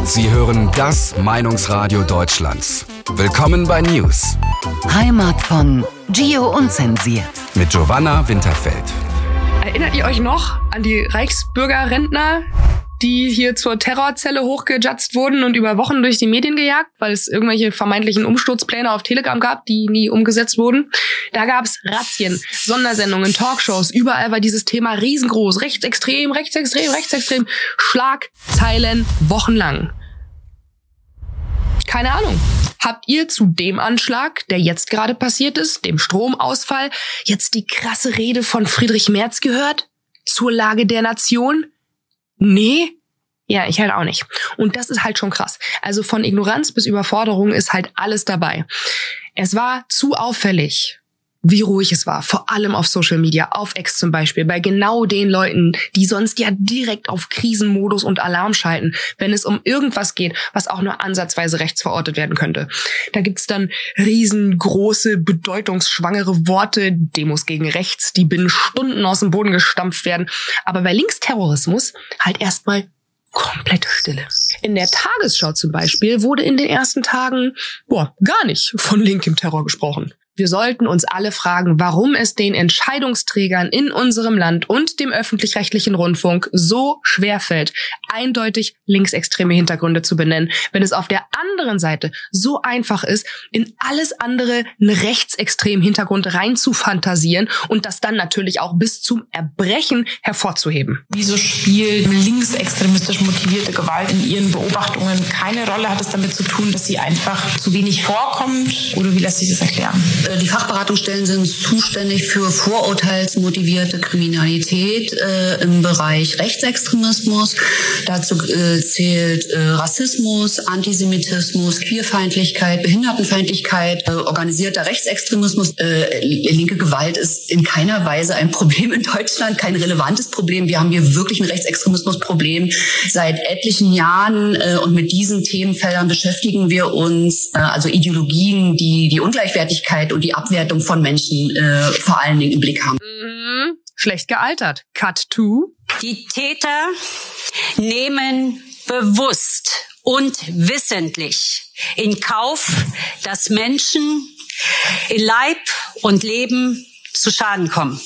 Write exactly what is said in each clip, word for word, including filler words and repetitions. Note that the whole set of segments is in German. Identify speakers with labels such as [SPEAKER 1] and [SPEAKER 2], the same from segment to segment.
[SPEAKER 1] Sie hören das Meinungsradio Deutschlands. Willkommen bei News.
[SPEAKER 2] Heimat von Gio Unzensiert.
[SPEAKER 1] Mit Giovanna Winterfeld.
[SPEAKER 3] Erinnert ihr euch noch an die Reichsbürgerrentner, die hier zur Terrorzelle hochgejatzt wurden und über Wochen durch die Medien gejagt, weil es irgendwelche vermeintlichen Umsturzpläne auf Telegram gab, die nie umgesetzt wurden? Da gab es Razzien, Sondersendungen, Talkshows, überall war dieses Thema riesengroß. Rechtsextrem, rechtsextrem, rechtsextrem. Schlagzeilen wochenlang. Keine Ahnung. Habt ihr zu dem Anschlag, der jetzt gerade passiert ist, dem Stromausfall, jetzt die krasse Rede von Friedrich Merz gehört? Zur Lage der Nation? Nee? Ja, ich halt auch nicht. Und das ist halt schon krass. Also von Ignoranz bis Überforderung ist halt alles dabei. Es war zu auffällig, wie ruhig es war, vor allem auf Social Media, auf X zum Beispiel, bei genau den Leuten, die sonst ja direkt auf Krisenmodus und Alarm schalten, wenn es um irgendwas geht, was auch nur ansatzweise rechts verortet werden könnte. Da gibt's dann riesengroße, bedeutungsschwangere Worte, Demos gegen rechts, die binnen Stunden aus dem Boden gestampft werden. Aber bei Linksterrorismus halt erstmal komplette Stille. In der Tagesschau zum Beispiel wurde in den ersten Tagen, boah, gar nicht von linkem Terror gesprochen. Wir sollten uns alle fragen, warum es den Entscheidungsträgern in unserem Land und dem öffentlich-rechtlichen Rundfunk so schwerfällt, eindeutig linksextreme Hintergründe zu benennen, wenn es auf der anderen Seite so einfach ist, in alles andere einen rechtsextremen Hintergrund rein zu fantasieren und das dann natürlich auch bis zum Erbrechen hervorzuheben.
[SPEAKER 4] Wieso spielt linksextremistisch motivierte Gewalt in Ihren Beobachtungen keine Rolle? Hat es damit zu tun, dass sie einfach zu wenig vorkommt? Oder wie lässt sich das erklären?
[SPEAKER 5] Die Fachberatungsstellen sind zuständig für vorurteilsmotivierte Kriminalität äh, im Bereich Rechtsextremismus. Dazu äh, zählt äh, Rassismus, Antisemitismus, Queerfeindlichkeit, Behindertenfeindlichkeit, äh, organisierter Rechtsextremismus. Äh, linke Gewalt ist in keiner Weise ein Problem in Deutschland, kein relevantes Problem. Wir haben hier wirklich ein Rechtsextremismusproblem seit etlichen Jahren äh, und mit diesen Themenfeldern beschäftigen wir uns. Äh, also Ideologien, die die Ungleichwertigkeit und die Abwertung von Menschen äh, vor allen Dingen im Blick haben.
[SPEAKER 3] Mhm. Schlecht gealtert. Cut to.
[SPEAKER 6] Die Täter nehmen bewusst und wissentlich in Kauf, dass Menschen in Leib und Leben zu Schaden kommen.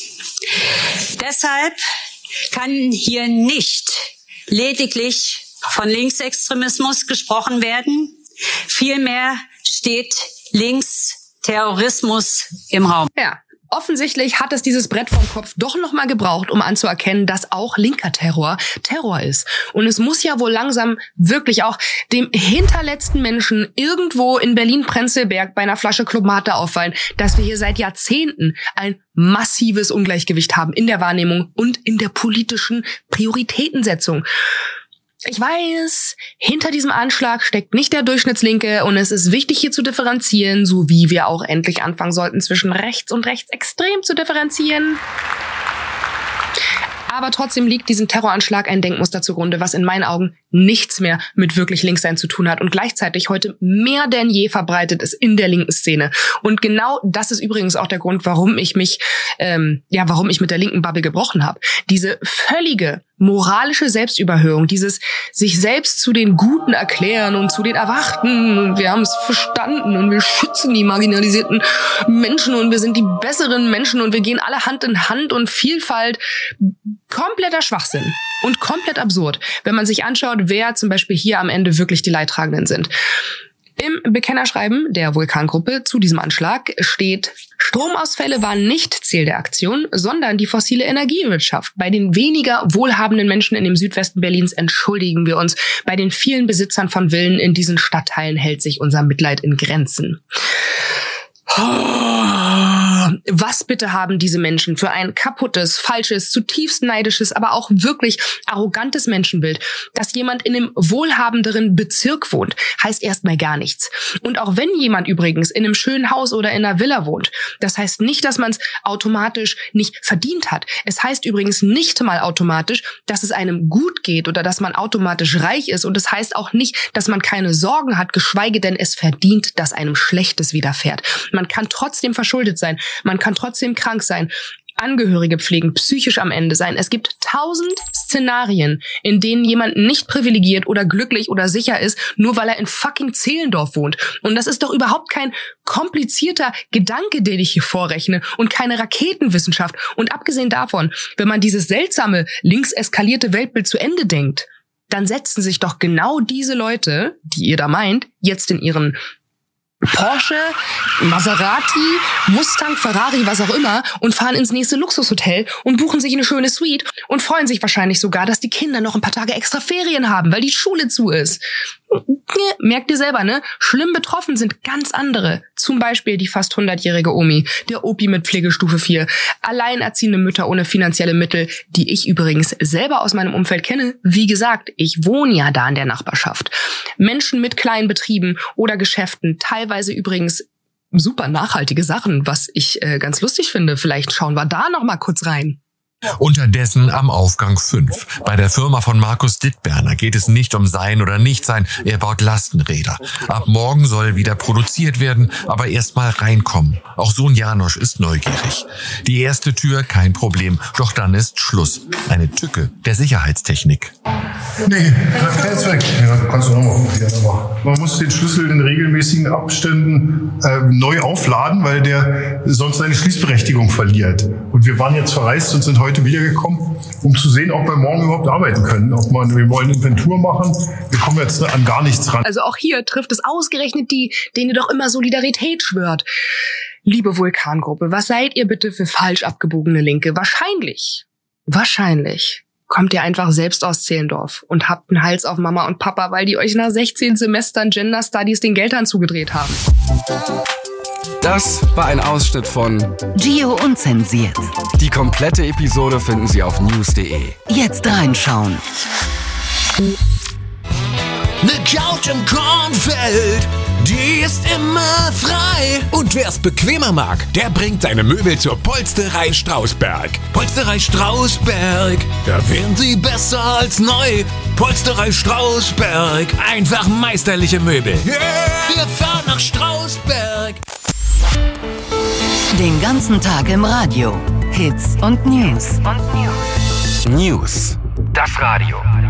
[SPEAKER 6] Deshalb kann hier nicht lediglich von Linksextremismus gesprochen werden. Vielmehr steht links Terrorismus im Raum.
[SPEAKER 3] Ja, offensichtlich hat es dieses Brett vom Kopf doch noch mal gebraucht, um anzuerkennen, dass auch linker Terror Terror ist. Und es muss ja wohl langsam wirklich auch dem hinterletzten Menschen irgendwo in Berlin-Prenzlberg bei einer Flasche Club Mate auffallen, dass wir hier seit Jahrzehnten ein massives Ungleichgewicht haben in der Wahrnehmung und in der politischen Prioritätensetzung. Ich weiß, hinter diesem Anschlag steckt nicht der Durchschnittslinke und es ist wichtig, hier zu differenzieren, so wie wir auch endlich anfangen sollten, zwischen rechts und rechtsextrem zu differenzieren. Aber trotzdem liegt diesem Terroranschlag ein Denkmuster zugrunde, was in meinen Augen nichts mehr mit wirklich Linkssein zu tun hat und gleichzeitig heute mehr denn je verbreitet ist in der linken Szene. Und genau das ist übrigens auch der Grund, warum ich mich, ähm, ja, warum ich mit der linken Bubble gebrochen habe. Diese völlige moralische Selbstüberhöhung, dieses sich selbst zu den Guten erklären und zu den Erwachten und wir haben es verstanden und wir schützen die marginalisierten Menschen und wir sind die besseren Menschen und wir gehen alle Hand in Hand und Vielfalt. Kompletter Schwachsinn und komplett absurd, wenn man sich anschaut, wer zum Beispiel hier am Ende wirklich die Leidtragenden sind. Im Bekennerschreiben der Vulkangruppe zu diesem Anschlag steht: Stromausfälle waren nicht Ziel der Aktion, sondern die fossile Energiewirtschaft. Bei den weniger wohlhabenden Menschen in dem Südwesten Berlins entschuldigen wir uns. Bei den vielen Besitzern von Villen in diesen Stadtteilen hält sich unser Mitleid in Grenzen. Was bitte haben diese Menschen für ein kaputtes, falsches, zutiefst neidisches, aber auch wirklich arrogantes Menschenbild? Dass jemand in einem wohlhabenderen Bezirk wohnt, heißt erstmal gar nichts. Und auch wenn jemand übrigens in einem schönen Haus oder in einer Villa wohnt, das heißt nicht, dass man es automatisch nicht verdient hat. Es heißt übrigens nicht mal automatisch, dass es einem gut geht oder dass man automatisch reich ist. Und es heißt auch nicht, dass man keine Sorgen hat, geschweige denn es verdient, dass einem Schlechtes widerfährt. Man kann trotzdem verschuldet sein, man kann trotzdem krank sein. Angehörige pflegen, psychisch am Ende sein. Es gibt tausend Szenarien, in denen jemand nicht privilegiert oder glücklich oder sicher ist, nur weil er in fucking Zehlendorf wohnt. Und das ist doch überhaupt kein komplizierter Gedanke, den ich hier vorrechne und keine Raketenwissenschaft. Und abgesehen davon, wenn man dieses seltsame, links eskalierte Weltbild zu Ende denkt, dann setzen sich doch genau diese Leute, die ihr da meint, jetzt in ihren Porsche, Maserati, Mustang, Ferrari, was auch immer und fahren ins nächste Luxushotel und buchen sich eine schöne Suite und freuen sich wahrscheinlich sogar, dass die Kinder noch ein paar Tage extra Ferien haben, weil die Schule zu ist. Merkt ihr selber, ne? Schlimm betroffen sind ganz andere. Zum Beispiel die fast hundertjährige Omi, der Opi mit Pflegestufe vier, alleinerziehende Mütter ohne finanzielle Mittel, die ich übrigens selber aus meinem Umfeld kenne. Wie gesagt, ich wohne ja da in der Nachbarschaft. Menschen mit kleinen Betrieben oder Geschäften, teilweise übrigens super nachhaltige Sachen, was ich äh, ganz lustig finde. Vielleicht schauen wir da noch mal kurz rein.
[SPEAKER 7] Unterdessen am Aufgang fünf. Bei der Firma von Markus Dittberner geht es nicht um Sein oder Nichtsein. Er baut Lastenräder. Ab morgen soll wieder produziert werden, aber erst mal reinkommen. Auch Sohn Janosch ist neugierig. Die erste Tür, kein Problem. Doch dann ist Schluss. Eine Tücke der Sicherheitstechnik.
[SPEAKER 8] Nee, der ist weg. Ja, kannst du nochmal probieren. Man muss den Schlüssel in regelmäßigen Abständen äh, neu aufladen, weil der sonst seine Schließberechtigung verliert. Und wir waren jetzt verreist und sind heute wiedergekommen, um zu sehen, ob wir morgen überhaupt arbeiten können. Ob man, wir wollen Inventur machen, wir kommen jetzt an gar nichts ran.
[SPEAKER 3] Also auch hier trifft es ausgerechnet die, denen ihr doch immer Solidarität schwört. Liebe Vulkangruppe, was seid ihr bitte für falsch abgebogene Linke? Wahrscheinlich, wahrscheinlich kommt ihr einfach selbst aus Zehlendorf und habt einen Hals auf Mama und Papa, weil die euch nach sechzehn Semestern Gender Studies den Geldhahn zugedreht haben.
[SPEAKER 1] Das war ein Ausschnitt von
[SPEAKER 2] Gio Unzensiert.
[SPEAKER 1] Die komplette Episode finden Sie auf news punkt de.
[SPEAKER 2] Jetzt reinschauen.
[SPEAKER 9] Ne Couch im Kornfeld, die ist immer frei. Und wer's bequemer mag, der bringt seine Möbel zur Polsterei Strausberg. Polsterei Strausberg, da wären sie besser als neu. Polsterei Strausberg, einfach meisterliche Möbel. Yeah, wir fahren nach Strausberg.
[SPEAKER 2] Den ganzen Tag im Radio. Hits und News.
[SPEAKER 1] News. Das Radio.